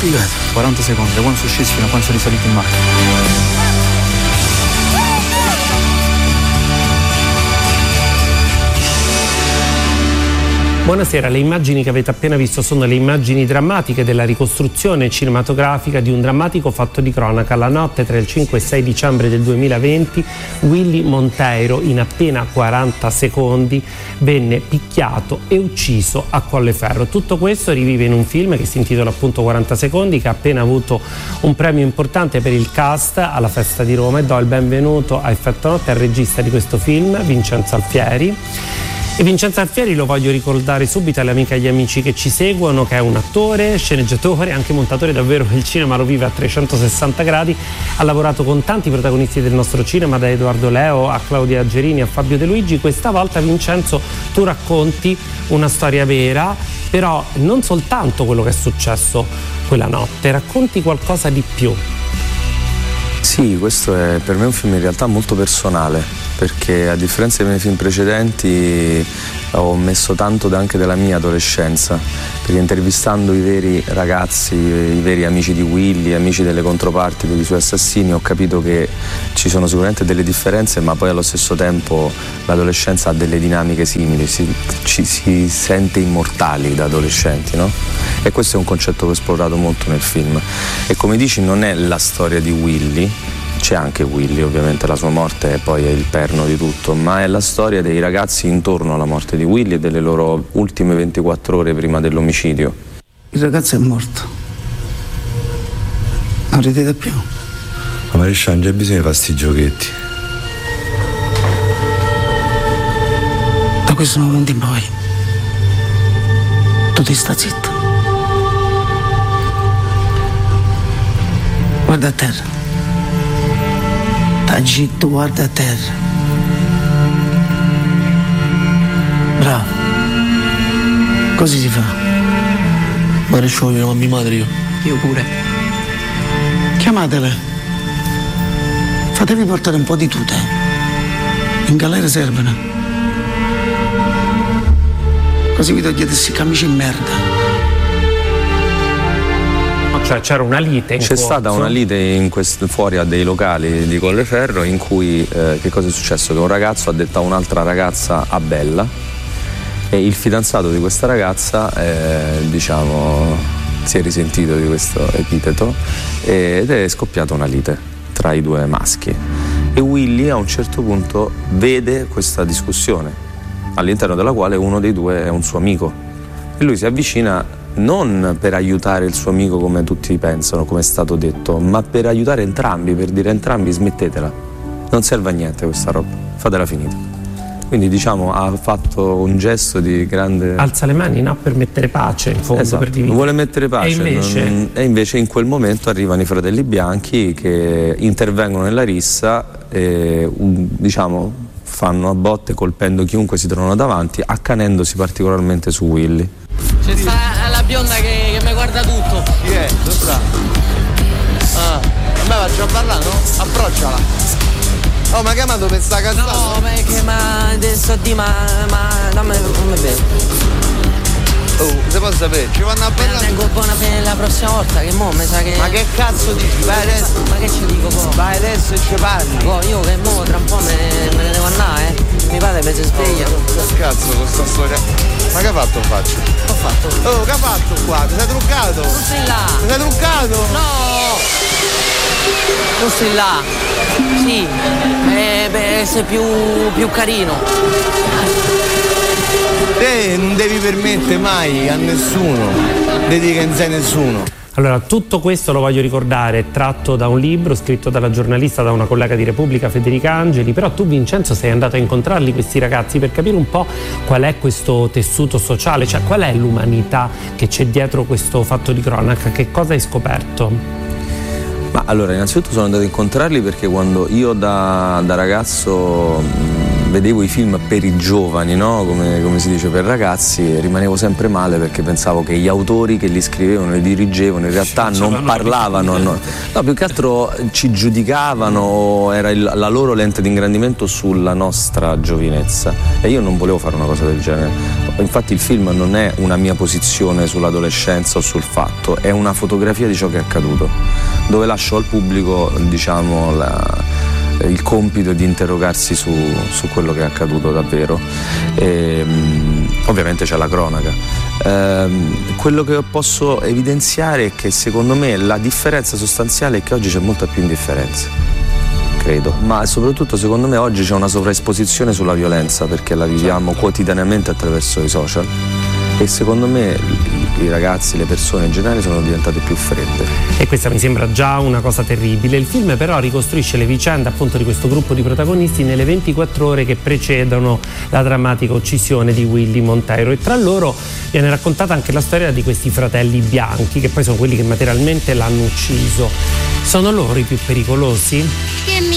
complicato. 40 secondi, da quando sono scesi fino a quando sono risaliti in macchina. Buonasera, le immagini che avete appena visto sono le immagini drammatiche della ricostruzione cinematografica di un drammatico fatto di cronaca. La notte tra il 5 e 6 dicembre del 2020 Willy Monteiro, in appena 40 secondi, venne picchiato e ucciso a Colleferro. Tutto questo rivive in un film che si intitola appunto 40 secondi, che ha appena avuto un premio importante per il cast alla Festa di Roma, e do il benvenuto a Effetto Notte al regista di questo film, Vincenzo Alfieri. E Vincenzo Alfieri lo voglio ricordare subito alle amiche e agli amici che ci seguono, che è un attore, sceneggiatore, anche montatore, davvero il cinema lo vive a 360 gradi, ha lavorato con tanti protagonisti del nostro cinema, da Edoardo Leo a Claudia Gerini a Fabio De Luigi. Questa volta, Vincenzo, tu racconti una storia vera, però non soltanto quello che è successo quella notte, racconti qualcosa di più. Sì, questo è per me un film in realtà molto personale, perché a differenza dei miei film precedenti ho messo tanto anche della mia adolescenza, perché intervistando i veri ragazzi, i veri amici di Willy, amici delle controparti dei suoi assassini, ho capito che ci sono sicuramente delle differenze, ma poi allo stesso tempo l'adolescenza ha delle dinamiche simili, ci si sente immortali da adolescenti, no? E questo è un concetto che ho esplorato molto nel film. E come dici, non è la storia di Willy, c'è anche Willy, ovviamente la sua morte poi è il perno di tutto, ma è la storia dei ragazzi intorno alla morte di Willy e delle loro ultime 24 ore prima dell'omicidio. Il ragazzo è morto. Non ridete più. Ma Maresciano, non c'è bisogno di fare sti giochetti. Da questo momento in poi tu ti sta zitto. Guarda a terra. Agito, guarda a terra. Bravo. Così si fa. Maresciano, chiamo mia madre io. Io pure. Chiamatele. Fatevi portare un po' di tute. In galera servono. Così vi togliete questi camici in merda. Cioè c'era una lite in C'è corso. stata una lite fuori a dei locali di Colleferro in cui che cosa è successo? Che un ragazzo ha detto a un'altra ragazza a bella, e il fidanzato di questa ragazza diciamo si è risentito di questo epiteto ed è scoppiata una lite tra i due maschi, e Willy a un certo punto vede questa discussione all'interno della quale uno dei due è un suo amico, e lui si avvicina non per aiutare il suo amico come tutti pensano, come è stato detto, ma per aiutare entrambi, per dire a entrambi smettetela, non serve a niente questa roba, fatela finita. Quindi diciamo ha fatto un gesto di grande... Alza le mani, no? Per mettere pace, in fondo, esatto, per dividere. vuole mettere pace. E invece in quel momento arrivano i fratelli bianchi che intervengono nella rissa e diciamo fanno a botte colpendo chiunque si trovano davanti, accanendosi particolarmente su Willy. C'è sta la bionda che mi guarda tutto. Chi è? Dove sta? Ah, a me faccio a parlare, no? Approcciala. Oh, ma chiamato per sta cazzata? No, perché adesso dammi bene. Oh, se posso sapere, ci vanno a parlare? Tengo buona per la prossima volta, che mo mi sa che... Ma che cazzo dici? Vai adesso. Ma che ci dico po'? Vai adesso e ci parli. Oh, io che mo tra un po' me ne devo andare, Mi padre mi si sveglia. Che cazzo con sta storia? Ma che ha fatto in faccia? Ho fatto? Oh, che ha fatto qua? Ti sei truccato? Non sei là. Ti sei truccato? No! Non sei là. Sì, sei più carino. Te non devi permettere mai a nessuno di dire che non sei nessuno. Allora, tutto questo lo voglio ricordare, è tratto da un libro scritto dalla giornalista, da una collega di Repubblica, Federica Angeli, però tu, Vincenzo, sei andato a incontrarli questi ragazzi per capire un po' qual è questo tessuto sociale, cioè qual è l'umanità che c'è dietro questo fatto di cronaca, che cosa hai scoperto? Ma allora, innanzitutto sono andato a incontrarli perché quando io da ragazzo vedevo i film per i giovani, no? Come si dice per ragazzi, rimanevo sempre male perché pensavo che gli autori che li scrivevano, li dirigevano, in realtà non parlavano, no, più che altro ci giudicavano, era la loro lente di ingrandimento sulla nostra giovinezza, e io non volevo fare una cosa del genere. Infatti il film non è una mia posizione sull'adolescenza o sul fatto, è una fotografia di ciò che è accaduto, dove lascio al pubblico, diciamo, il compito di interrogarsi su quello che è accaduto davvero. Ovviamente c'è la cronaca. Quello che posso evidenziare è che secondo me la differenza sostanziale è che oggi c'è molta più indifferenza, credo, ma soprattutto secondo me oggi c'è una sovraesposizione sulla violenza, perché la viviamo quotidianamente attraverso i social, e secondo me i ragazzi, le persone in generale sono diventate più fredde. E questa mi sembra già una cosa terribile. Il film però ricostruisce le vicende appunto di questo gruppo di protagonisti nelle 24 ore che precedono la drammatica uccisione di Willy Monteiro, e tra loro viene raccontata anche la storia di questi fratelli bianchi, che poi sono quelli che materialmente l'hanno ucciso. Sono loro i più pericolosi?